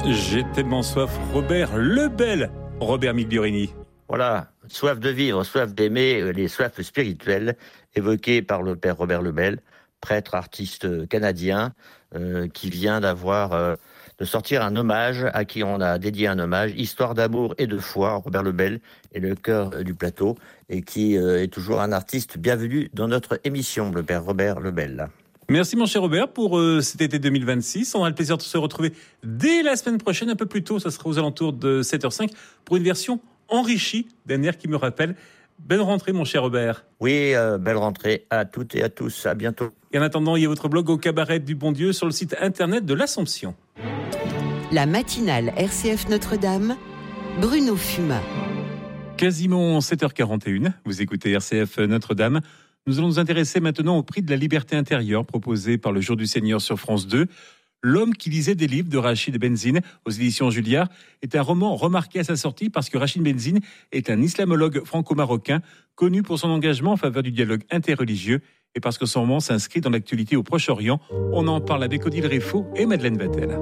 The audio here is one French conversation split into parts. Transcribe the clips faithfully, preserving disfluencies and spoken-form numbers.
J'ai tellement soif, Robert Lebel, Robert Migliorini. Voilà, soif de vivre, soif d'aimer, les soifs spirituelles évoquées par le père Robert Lebel, prêtre artiste canadien, euh, qui vient d'avoir euh, de sortir un hommage à qui on a dédié un hommage, Histoire d'amour et de foi, Robert Lebel est le cœur euh, du plateau et qui euh, est toujours un artiste bienvenu dans notre émission, le père Robert Lebel. Merci mon cher Robert pour euh, cet été deux mille vingt-six. On a le plaisir de se retrouver dès la semaine prochaine, un peu plus tôt, ça sera aux alentours de sept heures cinq, pour une version enrichie d'un air qui me rappelle. Belle rentrée mon cher Robert. Oui, euh, belle rentrée à toutes et à tous, à bientôt. Et en attendant, il y a votre blog au cabaret du Bon Dieu sur le site internet de l'Assomption. La matinale R C F Notre-Dame, Bruno Fumat. Quasiment sept heures quarante et une, vous écoutez R C F Notre-Dame. Nous allons nous intéresser maintenant au prix de la liberté intérieure proposé par le Jour du Seigneur sur France deux. L'homme qui lisait des livres de Rachid Benzine aux éditions Julliard est un roman remarqué à sa sortie parce que Rachid Benzine est un islamologue franco-marocain connu pour son engagement en faveur du dialogue interreligieux et parce que son roman s'inscrit dans l'actualité au Proche-Orient. On en parle avec Odile Réfaud et Madeleine Vatel.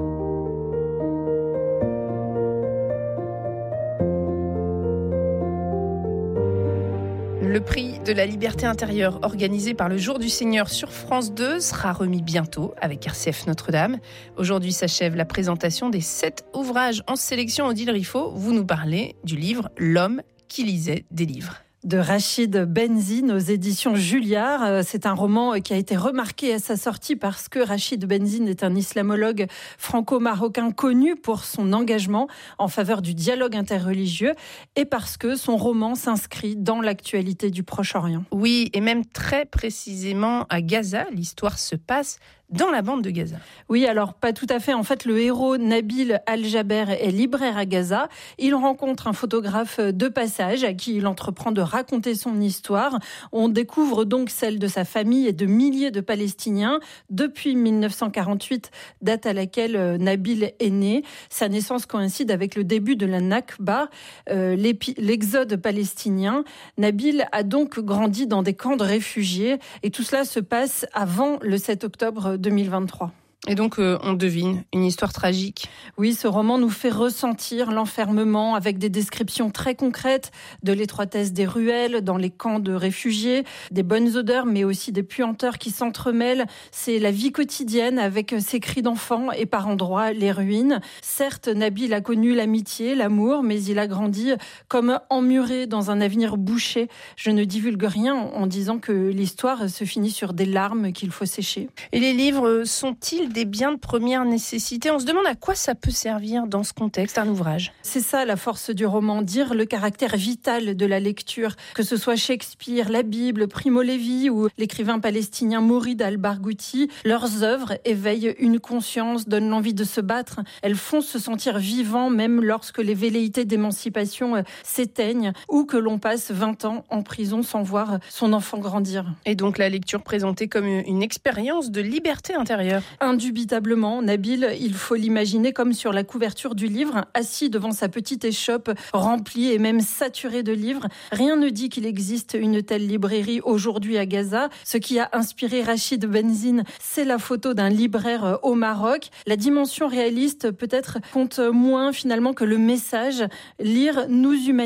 Le prix de la liberté intérieure organisé par le Jour du Seigneur sur France deux sera remis bientôt avec R C F Notre-Dame. Aujourd'hui s'achève la présentation des sept ouvrages en sélection. Odile Réfaud, vous nous parlez du livre « L'homme qui lisait des livres ». De Rachid Benzine aux éditions Julliard. C'est un roman qui a été remarqué à sa sortie parce que Rachid Benzine est un islamologue franco-marocain connu pour son engagement en faveur du dialogue interreligieux et parce que son roman s'inscrit dans l'actualité du Proche-Orient. Oui, et même très précisément à Gaza, l'histoire se passe dans la bande de Gaza. Oui, alors pas tout à fait. En fait, le héros Nabil Al-Jaber est libraire à Gaza. Il rencontre un photographe de passage à qui il entreprend de raconter son histoire. On découvre donc celle de sa famille et de milliers de Palestiniens depuis dix-neuf cent quarante-huit, date à laquelle Nabil est né. Sa naissance coïncide avec le début de la Nakba, euh, l'exode palestinien. Nabil a donc grandi dans des camps de réfugiés et tout cela se passe avant le sept octobre deux mille vingt-trois. Et donc, euh, on devine une histoire tragique. Oui, ce roman nous fait ressentir l'enfermement avec des descriptions très concrètes de l'étroitesse des ruelles, dans les camps de réfugiés, des bonnes odeurs, mais aussi des puanteurs qui s'entremêlent. C'est la vie quotidienne avec ses cris d'enfants et par endroits les ruines. Certes, Nabil a connu l'amitié, l'amour, mais il a grandi comme emmuré dans un avenir bouché. Je ne divulgue rien en disant que l'histoire se finit sur des larmes qu'il faut sécher. Et les livres sont-ils des biens de première nécessité? On se demande à quoi ça peut servir dans ce contexte, un ouvrage. C'est ça la force du roman, dire le caractère vital de la lecture, que ce soit Shakespeare, la Bible, Primo Levi ou l'écrivain palestinien Mourid al-Barghouti. Leurs œuvres éveillent une conscience, donnent l'envie de se battre. Elles font se sentir vivant même lorsque les velléités d'émancipation s'éteignent ou que l'on passe vingt ans en prison sans voir son enfant grandir. Et donc la lecture présentée comme une expérience de liberté intérieure. Indubitablement, Nabil, il faut l'imaginer comme sur la couverture du livre, assis devant sa petite échoppe remplie et même saturée de livres. Rien ne dit qu'il existe une telle librairie aujourd'hui à Gaza. Ce qui a inspiré Rachid Benzine, c'est la photo d'un libraire au Maroc. La dimension réaliste peut-être compte moins finalement que le message. Lire nous humanise.